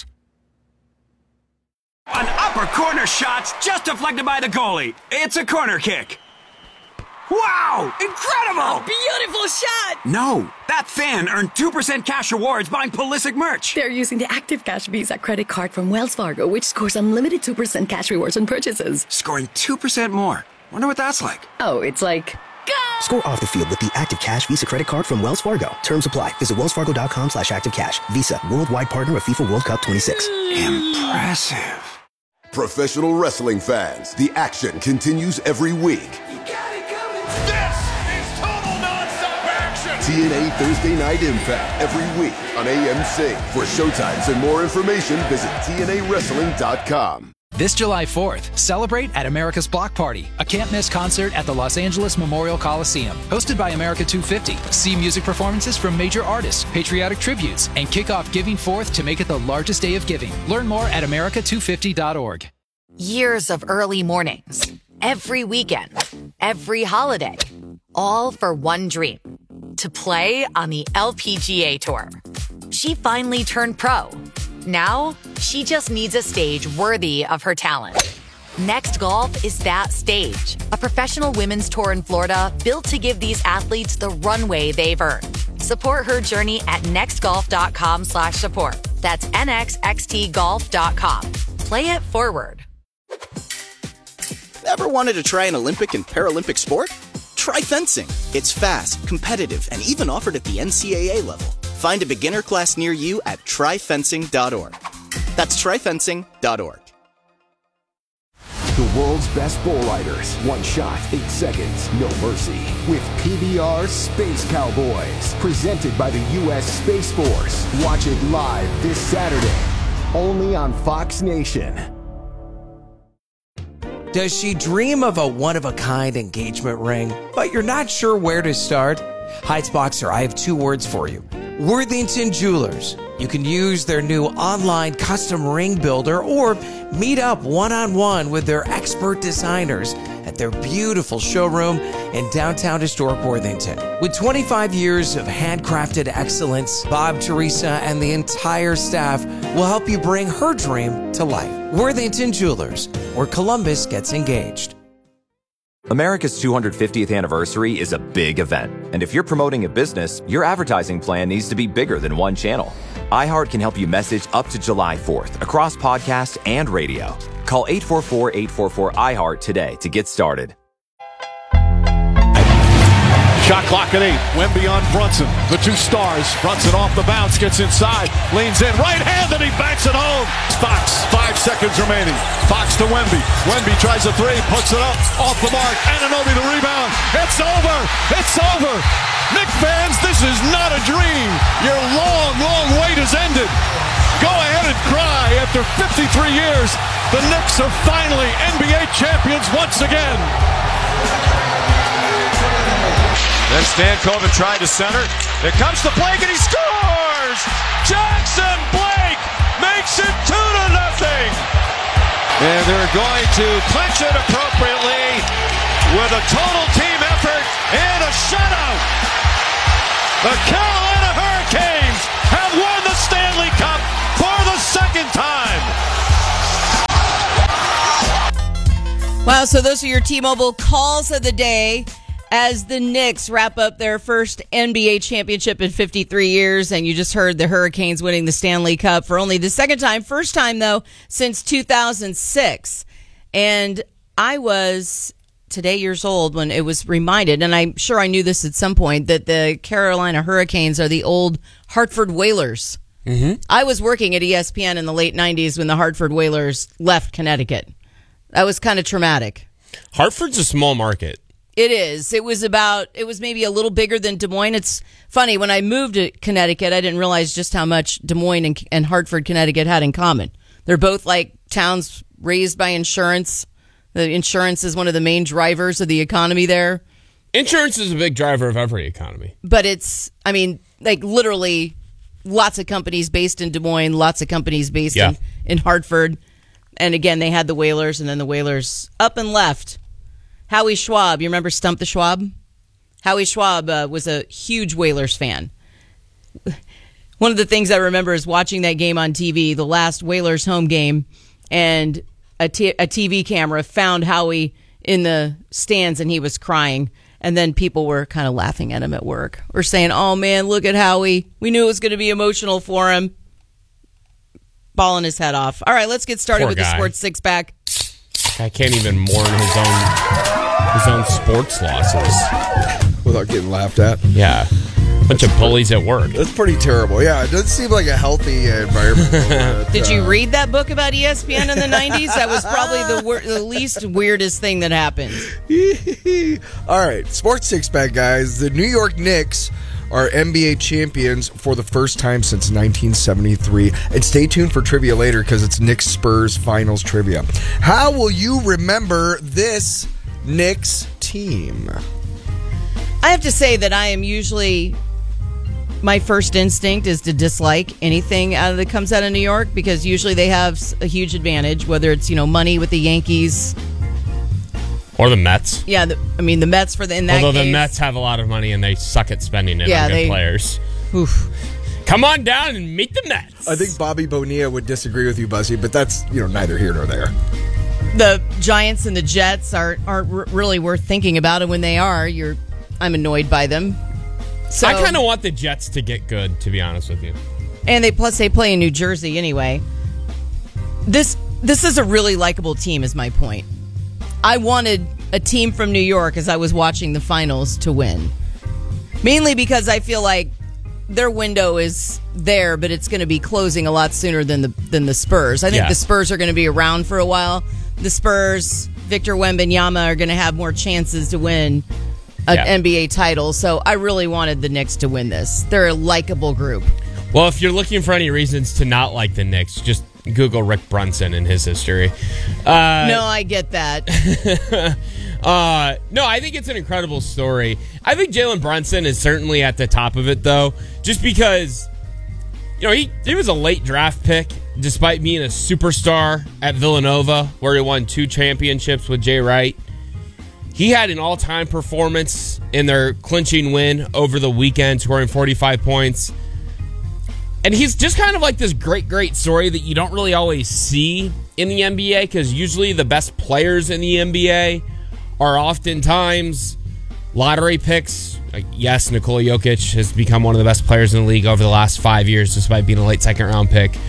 An upper corner shot's just deflected by the goalie. It's a corner kick. Wow! Incredible! Beautiful shot! No, that fan earned two percent cash rewards buying Pulisic merch. They're using the Active Cash Visa credit card from Wells Fargo, which scores unlimited two percent cash rewards on purchases. Scoring two percent more. Wonder what that's like. Oh, it's like... Score off the field with the Active Cash Visa credit card from Wells Fargo. Terms apply. Visit wellsfargo.com slash active cash. Visa, worldwide partner of FIFA World Cup twenty-six. Impressive. Professional wrestling fans, the action continues every week. This is total nonstop action. T N A Thursday Night Impact every week on A M C. For showtimes and more information, visit T N A wrestling dot com. This July fourth, celebrate at America's Block Party, a can't-miss concert at the Los Angeles Memorial Coliseum. Hosted by America two fifty. See music performances from major artists, patriotic tributes, and kick off Giving Forth to make it the largest day of giving. Learn more at america two fifty dot org. Years of early mornings, every weekend, every holiday, all for one dream, to play on the L P G A Tour. She finally turned pro. Now, she just needs a stage worthy of her talent. Next Golf is that stage, a professional women's tour in Florida built to give these athletes the runway they've earned. Support her journey at nextgolf.com slash support. That's N X X T golf dot com. Play it forward. Ever wanted to try an Olympic and Paralympic sport? Try fencing. It's fast, competitive, and even offered at the N C A A level. Find a beginner class near you at try fencing dot org. That's try fencing dot org. The world's best bull riders. One shot, eight seconds, no mercy. With P B R Space Cowboys. Presented by the U S Space Force. Watch it live this Saturday. Only on Fox Nation. Does she dream of a one-of-a-kind engagement ring, but you're not sure where to start? Heights Boxer, I have two words for you. Worthington Jewelers. You can use their new online custom ring builder or meet up one-on-one with their expert designers at their beautiful showroom in downtown historic Worthington. With twenty-five years of handcrafted excellence, Bob, Teresa, and the entire staff will help you bring her dream to life. Worthington Jewelers, where Columbus gets engaged. America's two hundred fiftieth anniversary is a big event, and if you're promoting a business, your advertising plan needs to be bigger than one channel. iHeart can help you message up to July fourth across podcast and radio. Call eight four four, eight four four, I heart today to get started. Shot clock at eight. Wemby on Brunson. The two stars. Brunson off the bounce, gets inside, leans in, right hand, and he banks it home. Fox, five seconds remaining. Fox to Wemby. Wemby tries a three, puts it up, off the mark. Anunoby the rebound. It's over. It's over. Knicks fans, this is not a dream. Your long, long wait has ended. Go ahead and cry. After fifty-three years, the Knicks are finally N B A champions once again. Then Stankoven tried to center. Here comes the Blake, and he scores! Jackson Blake makes it two to nothing. And they're going to clinch it appropriately with a total team effort and a shutout. The Carolina Hurricanes have won the Stanley Cup for the second time. Wow, so those are your T-Mobile calls of the day as the Knicks wrap up their first N B A championship in fifty-three years. And you just heard the Hurricanes winning the Stanley Cup for only the second time. First time, though, since two thousand six. And I was today years old when it was reminded, and I'm sure I knew this at some point, that the Carolina Hurricanes are the old Hartford Whalers. Mm-hmm. I was working at E S P N in the late nineties when the Hartford Whalers left Connecticut. That was kind of traumatic. Hartford's a small market. It is. It was about, it was maybe a little bigger than Des Moines. It's funny, when I moved to Connecticut, I didn't realize just how much Des Moines and, and Hartford, Connecticut had in common. They're both like towns raised by insurance. The insurance is one of the main drivers of the economy there. Insurance is a big driver of every economy. But it's, I mean, like literally lots of companies based in Des Moines, lots of companies based yeah. in, in Hartford. And again, they had the Whalers, and then the Whalers up and left. Howie Schwab, you remember Stump the Schwab? Howie Schwab uh, was a huge Whalers fan. One of the things I remember is watching that game on T V, the last Whalers home game, and a, t- a T V camera found Howie in the stands, and he was crying. And then people were kind of laughing at him at work, or saying, oh, man, look at Howie. We knew it was going to be emotional for him. Bawling his head off. All right, let's get started Poor with guy. the Sports Six-Pack. I can't even mourn his own his own sports losses without getting laughed at. Yeah, bunch of bullies at work. That's pretty terrible. Yeah, it doesn't seem like a healthy uh, environment. But, Did you uh, read that book about E S P N in the nineties? That was probably the, wor- the least weirdest thing that happened. All right, Sports Six-Pack, guys. The New York Knicks are N B A champions for the first time since nineteen seventy-three. And stay tuned for trivia later because it's Knicks Spurs finals trivia. How will you remember this Knicks team? I have to say that I am usually, my first instinct is to dislike anything out of that comes out of New York, because usually they have a huge advantage, whether it's, you know, money with the Yankees. Or the Mets. Yeah, the, I mean, the Mets for the in that Although case. the Mets have a lot of money and they suck at spending it Yeah, on good they- players. Oof. Come on down and meet the Mets. I think Bobby Bonilla would disagree with you, Buzzy, but that's, you know, neither here nor there. The Giants and the Jets are, aren't r- really worth thinking about, and when they are, you're I'm annoyed by them. So, I kind of want the Jets to get good, to be honest with you. And they plus they play in New Jersey anyway. This this is a really likable team, is my point. I wanted a team from New York as I was watching the finals to win. Mainly because I feel like their window is there, but it's going to be closing a lot sooner than the than the Spurs. I think Yeah. the Spurs are going to be around for a while. The Spurs, Victor Wembanyama, are going to have more chances to win an Yeah. N B A title. So I really wanted the Knicks to win this. They're a likable group. Well, if you're looking for any reasons to not like the Knicks, just Google Rick Brunson and his history. Uh, no, I get that. uh, no, I think it's an incredible story. I think Jalen Brunson is certainly at the top of it, though, just because, you know, he, he was a late draft pick, despite being a superstar at Villanova, where he won two championships with Jay Wright. He had an all-time performance in their clinching win over the weekend, scoring forty-five points. And he's just kind of like this great, great story that you don't really always see in the N B A, because usually the best players in the N B A are oftentimes lottery picks. Like, yes, Nikola Jokic has become one of the best players in the league over the last five years, despite being a late second-round pick.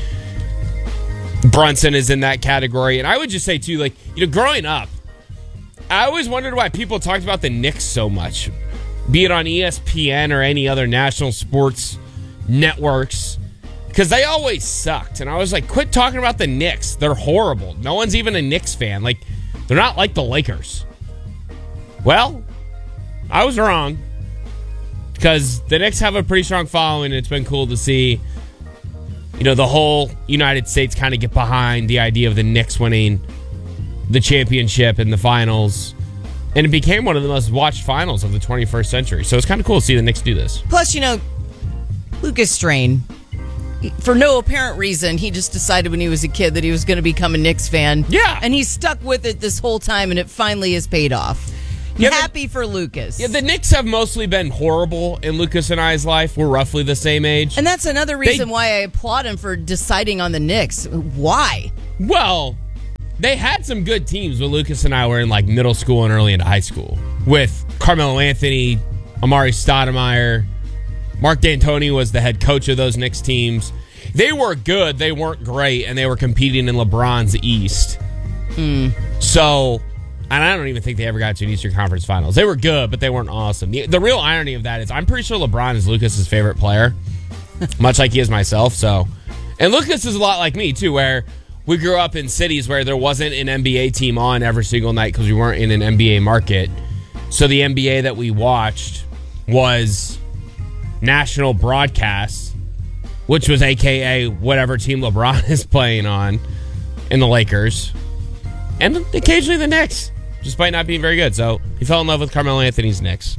Brunson is in that category. And I would just say, too, like, you know, growing up, I always wondered why people talked about the Knicks so much, be it on E S P N or any other national sports networks, because they always sucked. And I was like, quit talking about the Knicks. They're horrible. No one's even a Knicks fan. Like, they're not like the Lakers. Well, I was wrong, because the Knicks have a pretty strong following, and it's been cool to see, you know, the whole United States kind of get behind the idea of the Knicks winning the championship in the finals. And it became one of the most watched finals of the twenty-first century. So it's kind of cool to see the Knicks do this. Plus, you know, Lucas Strain, for no apparent reason, he just decided when he was a kid that he was going to become a Knicks fan. Yeah. And he's stuck with it this whole time, and it finally has paid off. I'm Yeah, the- happy for Lucas. Yeah, the Knicks have mostly been horrible in Lucas and I's life. We're roughly the same age. And that's another reason They- why I applaud him for deciding on the Knicks. Why? Well, they had some good teams when Lucas and I were in like middle school and early into high school, with Carmelo Anthony, Amari Stoudemire. Mark D'Antoni was the head coach of those Knicks teams. They were good. They weren't great, and they were competing in LeBron's East. Mm. So, and I don't even think they ever got to an Eastern Conference Finals. They were good, but they weren't awesome. The, the real irony of that is I'm pretty sure LeBron is Lucas's favorite player. much like he is myself. So, and Lucas is a lot like me too, where we grew up in cities where there wasn't an N B A team on every single night because we weren't in an N B A market. So the N B A that we watched was national broadcasts, which was A K A whatever team LeBron is playing on in the Lakers. And occasionally the Knicks, despite not being very good. So he fell in love with Carmelo Anthony's Knicks.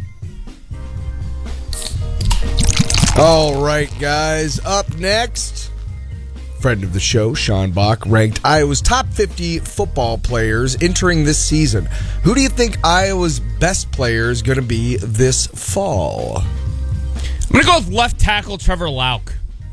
All right, guys. Up next, friend of the show, Sean Bach, ranked Iowa's top fifty football players entering this season. Who do you think Iowa's best player is going to be this fall? I'm going to go with left tackle Trevor Lauck.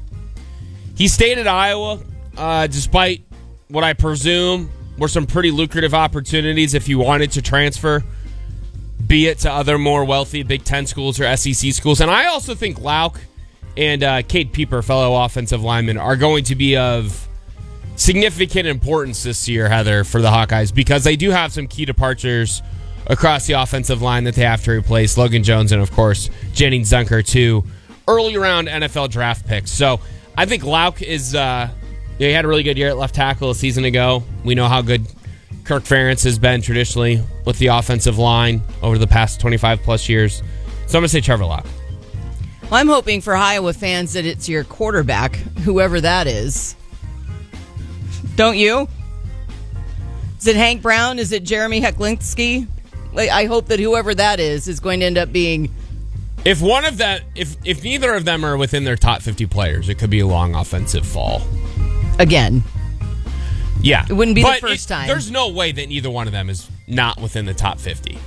He stayed at Iowa uh, despite what I presume were some pretty lucrative opportunities if you wanted to transfer, be it to other more wealthy Big Ten schools or S E C schools. And I also think Lauck and uh, Cade Pieper, fellow offensive linemen, are going to be of significant importance this year, Heather, for the Hawkeyes, because they do have some key departures across the offensive line that they have to replace. Logan Jones and, of course, Jennings Dunker, two early round N F L draft picks. So I think Lauck is, uh, yeah, he had a really good year at left tackle a season ago. We know how good Kirk Ferentz has been traditionally with the offensive line over the past twenty-five plus years. So I'm going to say Trevor Lauck. Well, I'm hoping for Iowa fans that it's your quarterback, whoever that is. Don't you? Is it Hank Brown? Is it Jeremy Heklinski? Like, I hope that whoever that is is going to end up being... If one of that, if if neither of them are within their top fifty players, it could be a long offensive fall. Again. Yeah. It wouldn't be but the first it, time. There's no way that neither one of them is not within the top fifty.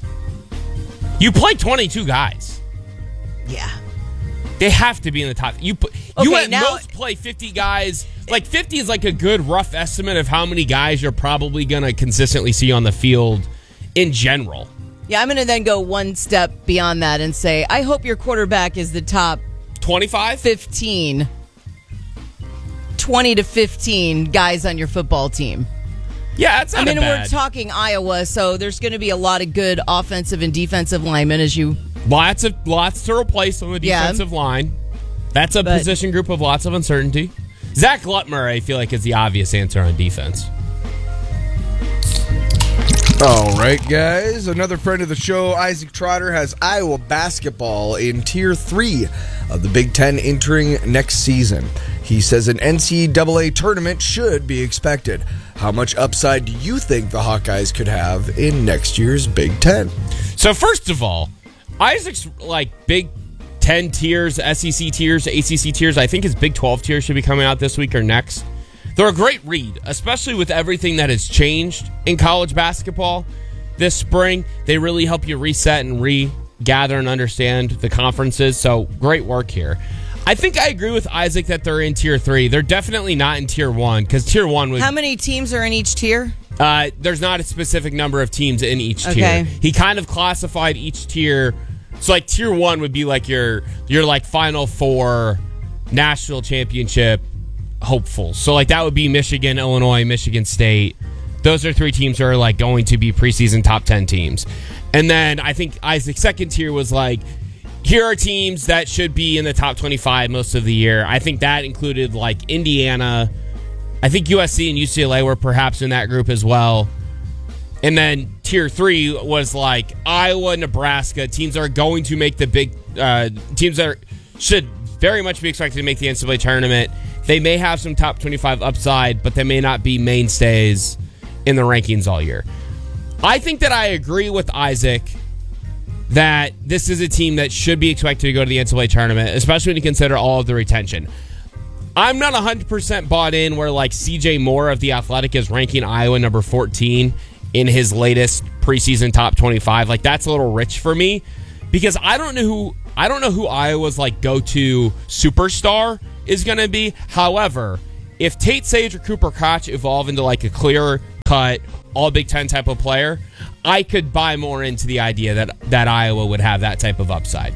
You play twenty-two guys. Yeah. They have to be in the top. You put, Okay, you at now- most play fifty guys. Like fifty is like a good rough estimate of how many guys you're probably going to consistently see on the field in general. Yeah, I'm going to then go one step beyond that and say, I hope your quarterback is the top twenty-five, fifteen, twenty to fifteen guys on your football team. Yeah, that's not I mean, a bad. we're talking Iowa, so there's going to be a lot of good offensive and defensive linemen as you... Lots of lots to replace on the Yeah. defensive line. That's a But- position group of lots of uncertainty. Zach Lutmer, I feel like, is the obvious answer on defense. All right, guys. Another friend of the show, Isaac Trotter, has Iowa basketball in Tier three of the Big Ten entering next season. He says an N C double A tournament should be expected. How much upside do you think the Hawkeyes could have in next year's Big Ten? So first of all, Isaac's like Big Ten tiers, S E C tiers, A C C tiers. I think his Big twelve tier should be coming out this week or next. They're a great read, especially with everything that has changed in college basketball this spring. They really help you reset and regather and understand the conferences. So great work here. I think I agree with Isaac that they're in tier three. They're definitely not in tier one because tier one was. How many teams are in each tier? Uh, there's not a specific number of teams in each Okay. tier. He kind of classified each tier. So like tier one would be like your your like Final Four national championship hopefuls. So like that would be Michigan, Illinois, Michigan State. Those are three teams that are like going to be preseason top ten teams. And then I think Isaac's second tier was like, here are teams that should be in the top twenty-five most of the year. I think that included like Indiana. I think U S C and U C L A were perhaps in that group as well. And then tier three was like Iowa, Nebraska, teams that are going to make the big uh, teams that are, should very much be expected to make the N C double A tournament. They may have some top twenty-five upside, but they may not be mainstays in the rankings all year. I think that I agree with Isaac that this is a team that should be expected to go to the N C double A tournament, especially when you consider all of the retention. I'm not one hundred percent bought in where like C J Moore of The Athletic is ranking Iowa number fourteen in his latest preseason top twenty-five. Like that's a little rich for me because I don't know who I don't know who Iowa's like go-to superstar is going to be. However, if Tate Sage or Cooper Koch evolve into like a clear-cut all Big Ten type of player, I could buy more into the idea that that Iowa would have that type of upside.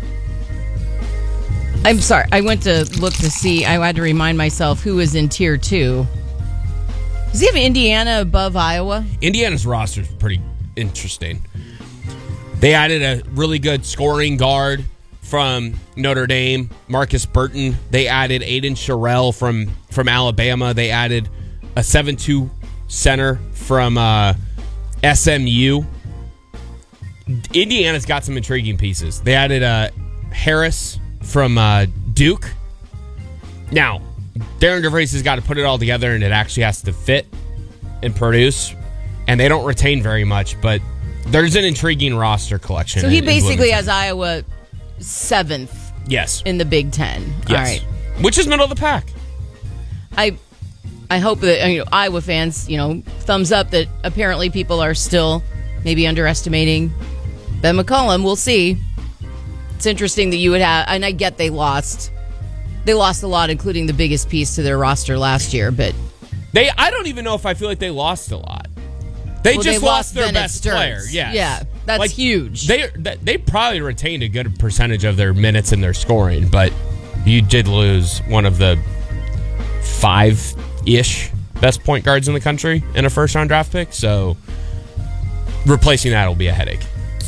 I'm sorry. I went to look to see. I had to remind myself who was in tier two. Does he have Indiana above Iowa? Indiana's roster is pretty interesting. They added a really good scoring guard from Notre Dame, Marcus Burton. They added Aiden Sherrill from, from Alabama. They added a seven two center from uh, S M U. Indiana's got some intriguing pieces. They added uh, Harris from uh, Duke. Now, Darren DeVries has got to put it all together, and it actually has to fit and produce. And they don't retain very much, but there's an intriguing roster collection. So he in, basically in has Iowa seventh. Yes. In the Big Ten. Yes. All right. Which is middle of the pack. I I hope that, you know, Iowa fans, you know, thumbs up that apparently people are still maybe underestimating Ben McCollum. We'll see. It's interesting that you would have, and I get they lost. They lost a lot, including the biggest piece to their roster last year, but They, I don't even know if I feel like they lost a lot. They well, just they lost, lost their Bennett best Stearns. player. Yes. Yeah, that's like, huge. They they probably retained a good percentage of their minutes and their scoring, but you did lose one of the five-ish best point guards in the country in a first-round draft pick, so replacing that will be a headache.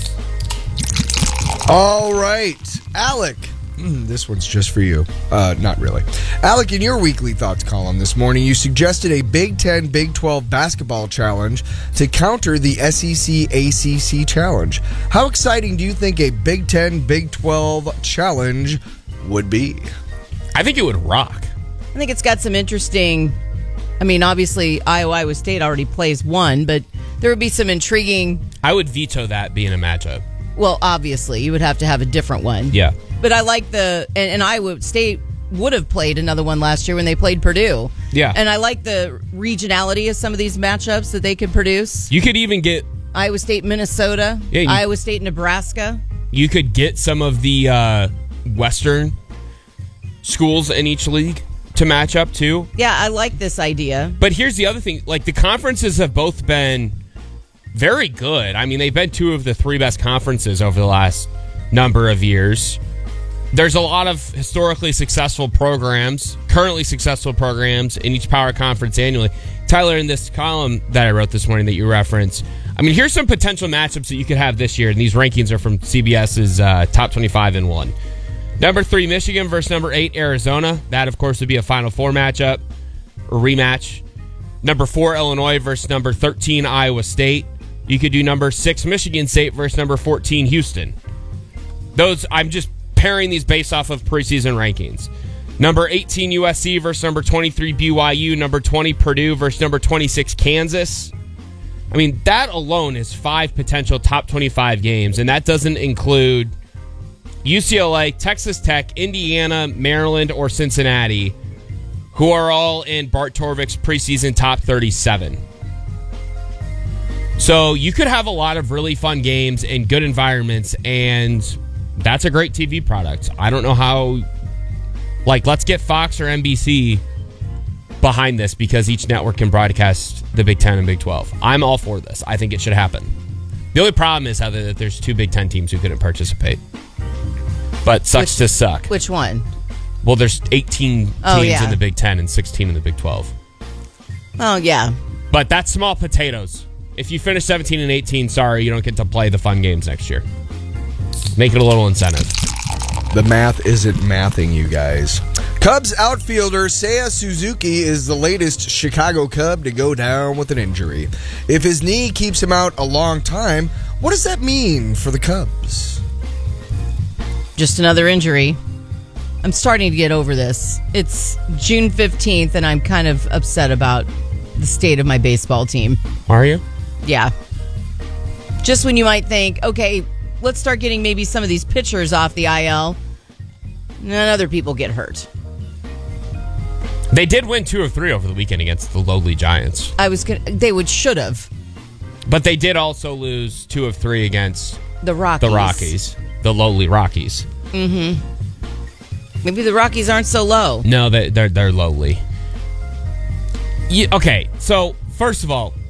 All right, Alec. This one's just for you. Uh, not really. Alec, in your weekly thoughts column this morning, you suggested a Big Ten, Big twelve basketball challenge to counter the S E C A C C challenge. How exciting do you think a Big Ten, Big twelve challenge would be? I think it would rock. I think it's got some interesting, I mean, obviously Iowa, Iowa State already plays one, but there would be some intriguing. I would veto that being a matchup. Well, obviously, you would have to have a different one. Yeah. But I like the, and, and Iowa State would have played another one last year when they played Purdue. Yeah. And I like the regionality of some of these matchups that they could produce. You could even get Iowa State, Minnesota, Yeah, you- Iowa State, Nebraska. you could get some of the uh, Western schools in each league to match up too. Yeah, I like this idea. But here's the other thing. Like, the conferences have both been very good. I mean, they've been two of the three best conferences over the last number of years. There's a lot of historically successful programs, currently successful programs in each power conference annually. Tyler, in this column that I wrote this morning that you referenced, I mean, here's some potential matchups that you could have this year, and these rankings are from CBS's uh, top twenty-five in one. Number three, Michigan versus number eight, Arizona. That, of course, would be a Final Four matchup, a rematch. Number four, Illinois versus number thirteen, Iowa State. You could do number six, Michigan State versus number fourteen, Houston. Those, I'm just pairing these based off of preseason rankings. Number eighteen, U S C versus number twenty-three, B Y U. Number twenty, Purdue versus number twenty-six, Kansas. I mean, that alone is five potential top twenty-five games, and that doesn't include U C L A, Texas Tech, Indiana, Maryland, or Cincinnati, who are all in Bart Torvik's preseason top thirty-seven. So you could have a lot of really fun games in good environments, and that's a great T V product. I don't know how, like, let's get Fox or N B C behind this because each network can broadcast the Big Ten and Big twelve. I'm all for this. I think it should happen. The only problem is how that there's two Big Ten teams who couldn't participate. But sucks Which- to suck. Which one? Well, there's eighteen teams Oh, yeah. in the Big Ten and sixteen in the Big twelve. Oh, yeah. But that's small potatoes. If you finish seventeen and eighteen, sorry, you don't get to play the fun games next year. Make it a little incentive. The math isn't mathing, you guys. Cubs outfielder Seiya Suzuki is the latest Chicago Cub to go down with an injury. If his knee keeps him out a long time, what does that mean for the Cubs? Just another injury. I'm starting to get over this. It's June fifteenth, and I'm kind of upset about the state of my baseball team. Are you? Yeah. Just when you might think, okay, let's start getting maybe some of these pitchers off the I L, and then other people get hurt. They did win two of three over the weekend against the lowly Giants. I was gonna, they would should have. But they did also lose two of three against The Rockies. the Rockies, the lowly Rockies. Mm-hmm. Maybe the Rockies aren't so low. No, they, they're they're lowly. You, okay, so first of all,